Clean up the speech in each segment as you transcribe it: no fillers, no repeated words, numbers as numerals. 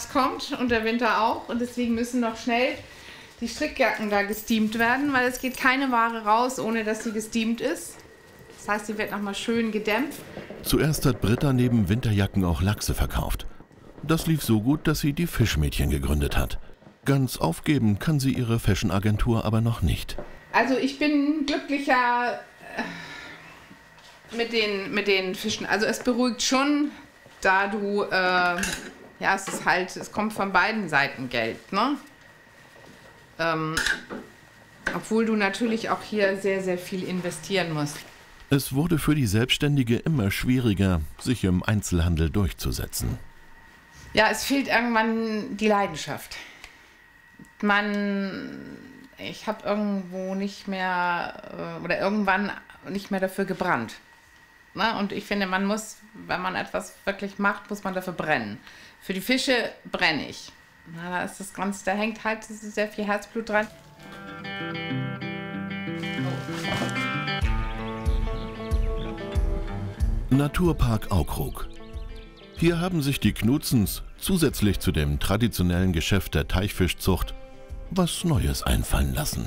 Herbst kommt und der Winter auch. Und deswegen müssen noch schnell die Strickjacken da gesteamt werden, weil es geht keine Ware raus, ohne dass sie gesteamt ist. Das heißt, sie wird nochmal schön gedämpft. Zuerst hat Britta neben Winterjacken auch Lachse verkauft. Das lief so gut, dass sie die Fischmädchen gegründet hat. Ganz aufgeben kann sie ihre Fashion-Agentur aber noch nicht. Also ich bin glücklicher mit den Fischen. Also es beruhigt schon, da du, es kommt von beiden Seiten Geld, ne? Obwohl du natürlich auch hier sehr, sehr viel investieren musst. Es wurde für die Selbstständige immer schwieriger, sich im Einzelhandel durchzusetzen. Ja, es fehlt irgendwann die Leidenschaft. Ich habe irgendwo nicht mehr irgendwann nicht mehr dafür gebrannt. Na, und ich finde, man muss, wenn man etwas wirklich macht, muss man dafür brennen. Für die Fische brenne ich. Na, da ist das Ganze, da hängt halt sehr viel Herzblut dran. Naturpark Aukrug. Hier haben sich die Knutzens zusätzlich zu dem traditionellen Geschäft der Teichfischzucht was Neues einfallen lassen.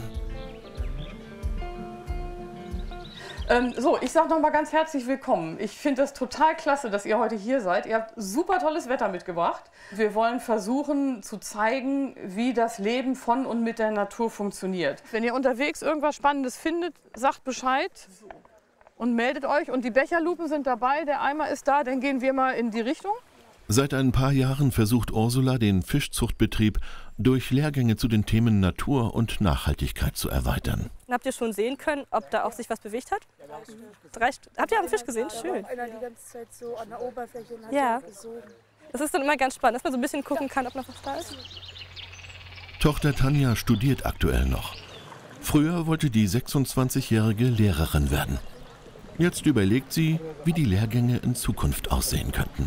Ich sage noch mal ganz herzlich willkommen. Ich finde das total klasse, dass ihr heute hier seid. Ihr habt super tolles Wetter mitgebracht. Wir wollen versuchen zu zeigen, wie das Leben von und mit der Natur funktioniert. Wenn ihr unterwegs irgendwas Spannendes findet, sagt Bescheid und meldet euch. Und die Becherlupen sind dabei, der Eimer ist da, dann gehen wir mal in die Richtung. Seit ein paar Jahren versucht Ursula, den Fischzuchtbetrieb durch Lehrgänge zu den Themen Natur und Nachhaltigkeit zu erweitern. Habt ihr schon sehen können, ob da auch sich was bewegt hat? Habt ihr einen Fisch gesehen? Schön. Einer die ganze Zeit so an der Oberfläche und hat ja. gesogen. Das ist dann immer ganz spannend, dass man so ein bisschen gucken kann, ob noch was da ist. Tochter Tanja studiert aktuell noch. Früher wollte die 26-jährige Lehrerin werden. Jetzt überlegt sie, wie die Lehrgänge in Zukunft aussehen könnten.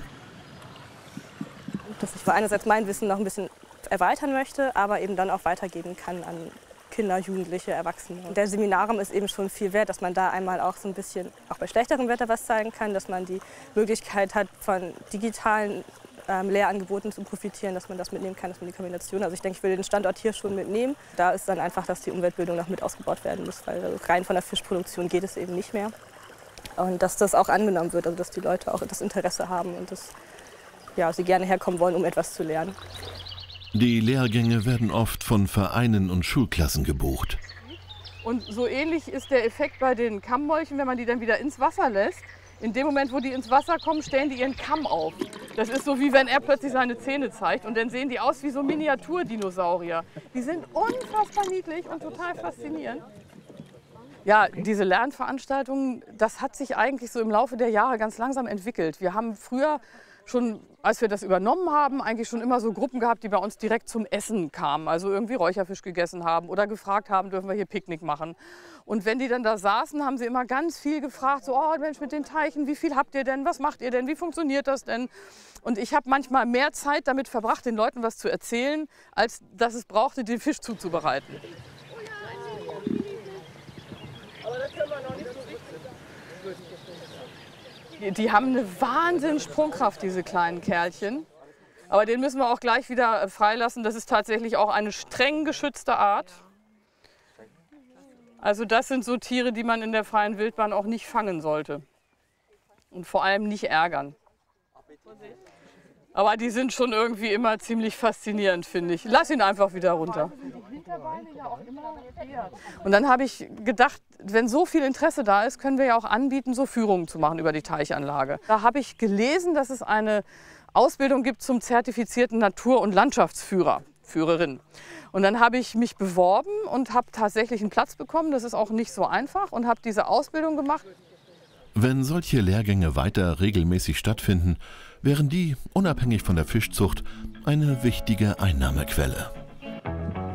Dass ich einerseits mein Wissen noch ein bisschen erweitern möchte, aber eben dann auch weitergeben kann an Kinder, Jugendliche, Erwachsene. Und der Seminarraum ist eben schon viel wert, dass man da einmal auch so ein bisschen, auch bei schlechterem Wetter was zeigen kann, dass man die Möglichkeit hat, von digitalen Lehrangeboten zu profitieren, dass man das mitnehmen kann, dass man die Kombination. Also ich denke, ich will den Standort hier schon mitnehmen. Da ist dann einfach, dass die Umweltbildung noch mit ausgebaut werden muss, weil rein von der Fischproduktion geht es eben nicht mehr. Und dass das auch angenommen wird, also dass die Leute auch das Interesse haben und das, ja, sie gerne herkommen wollen, um etwas zu lernen. Die Lehrgänge werden oft von Vereinen und Schulklassen gebucht. Und so ähnlich ist der Effekt bei den Kammmolchen, wenn man die dann wieder ins Wasser lässt. In dem Moment, wo die ins Wasser kommen, stellen die ihren Kamm auf. Das ist so, wie wenn er plötzlich seine Zähne zeigt. Und dann sehen die aus wie so Miniaturdinosaurier. Die sind unfassbar niedlich und total faszinierend. Ja, diese Lernveranstaltungen, das hat sich eigentlich so im Laufe der Jahre ganz langsam entwickelt. Wir haben früher schon, als wir das übernommen haben, eigentlich schon immer so Gruppen gehabt, die bei uns direkt zum Essen kamen. Also irgendwie Räucherfisch gegessen haben oder gefragt haben, dürfen wir hier Picknick machen. Und wenn die dann da saßen, haben sie immer ganz viel gefragt, so, oh Mensch, mit den Teichen, wie viel habt ihr denn, was macht ihr denn, wie funktioniert das denn? Und ich habe manchmal mehr Zeit damit verbracht, den Leuten was zu erzählen, als dass es brauchte, den Fisch zuzubereiten. Die haben eine wahnsinnige Sprungkraft, diese kleinen Kerlchen. Aber den müssen wir auch gleich wieder freilassen. Das ist tatsächlich auch eine streng geschützte Art. Also das sind so Tiere, die man in der freien Wildbahn auch nicht fangen sollte. Und vor allem nicht ärgern. Aber die sind schon irgendwie immer ziemlich faszinierend, finde ich. Lass ihn einfach wieder runter. Und dann habe ich gedacht, wenn so viel Interesse da ist, können wir ja auch anbieten, so Führungen zu machen über die Teichanlage. Da habe ich gelesen, dass es eine Ausbildung gibt zum zertifizierten Natur- und Landschaftsführer, Führerin. Und dann habe ich mich beworben und habe tatsächlich einen Platz bekommen. Das ist auch nicht so einfach und habe diese Ausbildung gemacht. Wenn solche Lehrgänge weiter regelmäßig stattfinden, wären die, unabhängig von der Fischzucht, eine wichtige Einnahmequelle.